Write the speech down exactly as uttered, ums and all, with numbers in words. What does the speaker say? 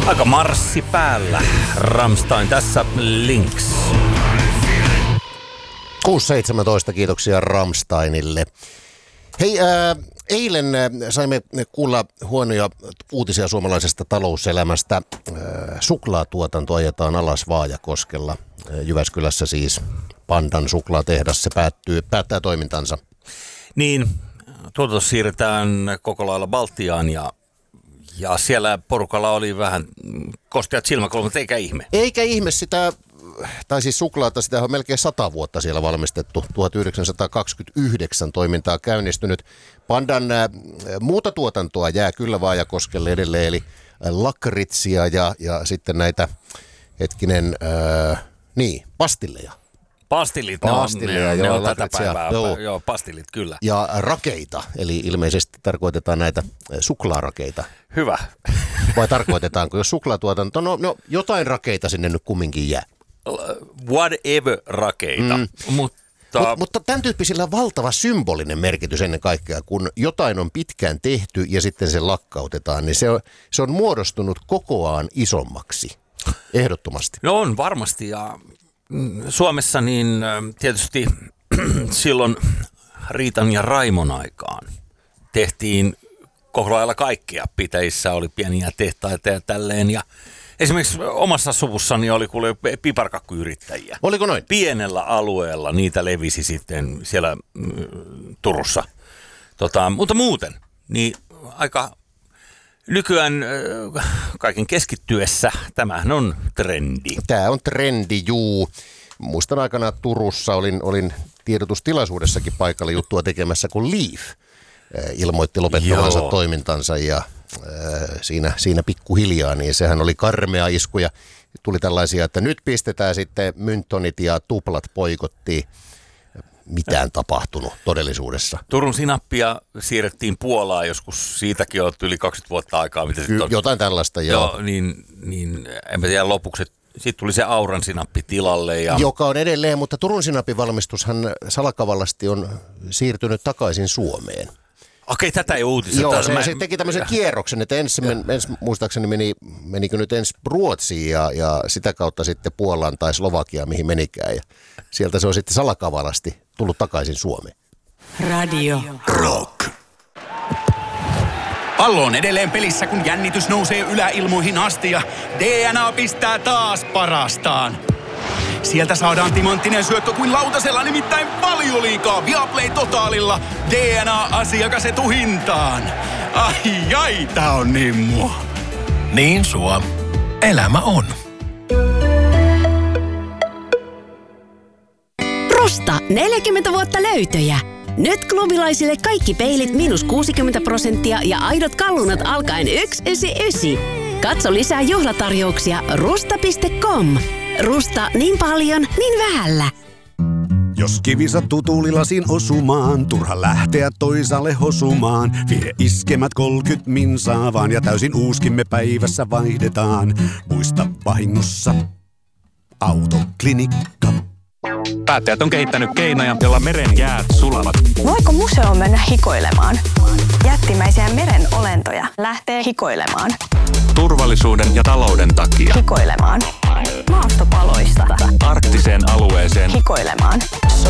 Aika marssi päällä. Rammstein tässä Links. kuusi seitsemäntoista, kiitoksia Rammsteinille. Hei, ää, eilen saimme kuulla huonoja uutisia suomalaisesta talouselämästä. Ää, suklaatuotanto ajetaan alas Vaajakoskella. Ää, Jyväskylässä siis Pandan suklaatehdas, se päättyy, päättää toimintansa. Niin, tuotanto siirretään koko lailla Baltiaan ja Ja siellä porukalla oli vähän kosteat silmäkulmat, eikä ihme. Eikä ihme sitä, tai siis suklaata, sitä on melkein sata vuotta siellä valmistettu. tuhatyhdeksänsataakaksikymmentäyhdeksän toimintaa käynnistynyt. Pandan ä, muuta tuotantoa jää kyllä Vaajakoskelle edelleen, eli lakritsia ja, ja sitten näitä, hetkinen, ää, niin, pastilleja. Pastillit, Pastillia, ne on, joo, ne on tätä lakritsia, päivää. joo. Joo, pastillit, kyllä. Ja rakeita, eli ilmeisesti tarkoitetaan näitä suklaarakeita. Hyvä. Vai tarkoitetaanko, jos suklaatuotanto, no, no jotain rakeita sinne nyt kumminkin jää. Whatever rakeita. Mm. Mutta... Mut, mutta tämän tyyppisillä on valtava symbolinen merkitys ennen kaikkea, kun jotain on pitkään tehty ja sitten se lakkautetaan, niin se on, se on muodostunut kokoaan isommaksi, ehdottomasti. No on varmasti, ja Suomessa niin tietysti silloin Riitan ja Raimon aikaan tehtiin koko lailla kaikkea. Pitäjissä oli pieniä tehtaita ja tälleen, ja esimerkiksi omassa suvussani oli kuule piparkakkuyrittäjiä. Oliko noin? Pienellä alueella niitä levisi sitten siellä mm, Turussa. Tota, mutta muuten, niin aika nykyään äh, kaiken keskittyessä tämähän on trendi. Tämä on trendi, juu. Muistan aikana Turussa olin, olin tiedotustilaisuudessakin paikalla juttua tekemässä, kun Leaf äh, ilmoitti lopettavansa Joo. toimintansa ja Siinä, siinä pikkuhiljaa, niin sehän oli karmea isku ja tuli tällaisia, että nyt pistetään sitten mynttonit ja tuplat poikottiin. Mitään tapahtunut todellisuudessa. Turun sinappia siirrettiin Puolaan joskus, siitäkin on yli kaksikymmentä vuotta aikaa. Mitä Ky- on. Jotain tällaista, joo. joo niin, niin en mä tiedä lopuksi, sitten tuli se Auran sinappi tilalle. Ja... Joka on edelleen, mutta Turun sinapin valmistushan salakavallasti on siirtynyt takaisin Suomeen. Okei, tätä ei uutista. Joo, se, mä... se teki tämmöisen kierroksen, että ensin, ens, muistaakseni meni, menikö nyt ensin Ruotsiin ja, ja sitä kautta sitten Puolaan tai Slovakiaan, mihin menikään. Ja sieltä se on sitten salakavalasti tullut takaisin Suomeen. Radio Rock. Pallo on edelleen pelissä, kun jännitys nousee yläilmoihin asti ja D N A pistää taas parastaan. Sieltä saadaan timanttinen syöttö kuin lautasella, nimittäin Valioliigaa Viaplay Totaalilla. D N A-asiakas etuhintaan. Ai ai, tää on niin mua. Niin sua. Elämä on. Rusta neljäkymmentä vuotta löytöjä. Nyt klubilaisille kaikki peilit miinus kuusikymmentä prosenttia ja aidot kallunat alkaen yksi yhdeksänkymmentäyhdeksän. Katso lisää juhlatarjouksia rusta piste com. Rusta niin paljon, niin vähällä. Jos kivi sattuu tuulilasin osumaan, turha lähteä toisaalle hosumaan. Vie iskemät kolkyt minsaa vaan ja täysin uuskimme päivässä vaihdetaan. Muista vahingossa Autoklinikka. Päättäjät on kehittänyt keinoja, jolla meren jäät sulavat. Voiko museoon mennä hikoilemaan? Jättimäisiä meren olentoja lähtee hikoilemaan. Turvallisuuden ja talouden takia. Hikoilemaan. Maastopaloista. Arktiseen alueeseen. Hikoilemaan.